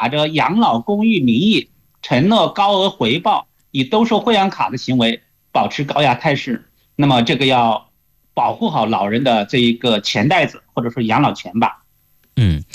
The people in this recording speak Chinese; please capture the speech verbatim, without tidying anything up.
打着养老公益名义承诺高额回报，以兜售会员卡的行为保持高压态势。那么这个要保护好老人的这一个钱袋子，或者说养老钱吧。 嗯，